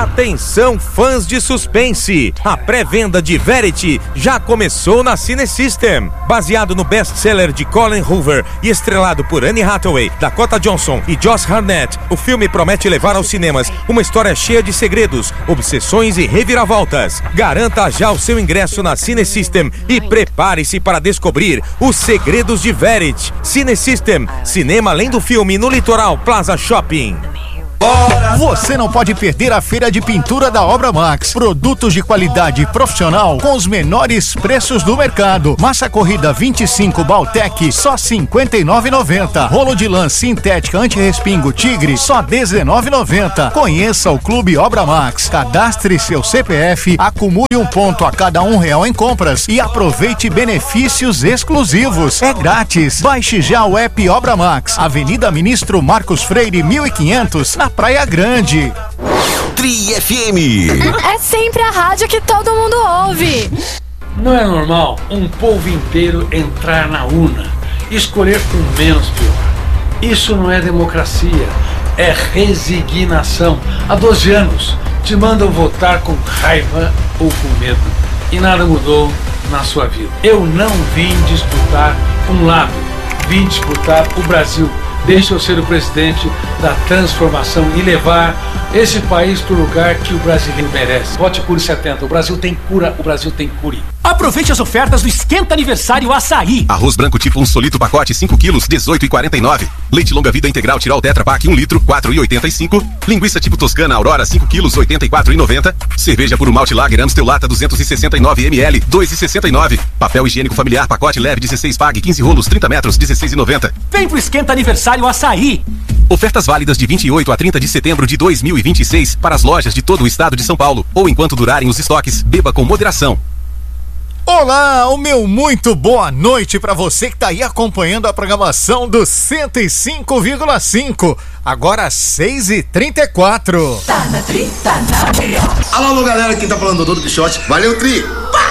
Atenção, fãs de suspense! A pré-venda de Verity já começou na Cine System. Baseado no best-seller de Colin Hoover e estrelado por Anne Hathaway, Dakota Johnson e Josh Hartnett, o filme promete levar aos cinemas uma história cheia de segredos, obsessões e reviravoltas. Garanta já o seu ingresso na Cine System e prepare-se para descobrir os segredos de Verity. Cine System, cinema além do filme no Litoral Plaza Shopping. Você não pode perder a feira de pintura da Obra Max. Produtos de qualidade profissional com os menores preços do mercado. Massa corrida 25 Baltec, só R$ 59,90. Rolo de lã sintética anti-respingo Tigre, só R$ 19,90. Conheça o Clube Obra Max. Cadastre seu CPF, acumule um ponto a cada R$1 em compras e aproveite benefícios exclusivos. É grátis. Baixe já o app Obra Max. Avenida Ministro Marcos Freire, 1500, na Praia Grande. Tri FM. É sempre a rádio que todo mundo ouve. Não é normal um povo inteiro entrar na urna e escolher o menos pior. Isso não é democracia, é resignação. Há 12 anos te mandam votar com raiva ou com medo e nada mudou na sua vida. Eu não vim disputar um lado, vim disputar o Brasil. Deixa eu ser o presidente da transformação e levar esse país para o lugar que o brasileiro merece. Vote Cure 70. O Brasil tem cura, o Brasil tem cure. Aproveite as ofertas do Esquenta Aniversário Açaí. Arroz branco tipo 1 solito pacote 5 quilos, 18,49. Leite longa vida integral Tirol Tetra Pak 1 litro, 4,85. Linguiça tipo Toscana Aurora 5 quilos, 84,90. Cerveja Puro Malte Lager Amstel Lata 269 ml, 2,69. Papel higiênico familiar pacote leve 16 Pag 15 rolos 30 metros, 16,90. Vem pro Esquenta Aniversário Açaí. Ofertas válidas de 28 a 30 de setembro de 2026 para as lojas de todo o estado de São Paulo ou enquanto durarem os estoques. Beba com moderação. Olá, o meu muito boa noite para você que tá aí acompanhando a programação do 105,5. Agora 6h34. Tá na Tri, tá na melhor. Alô, galera, quem tá falando é o Dodô do Pichote. Valeu, Tri!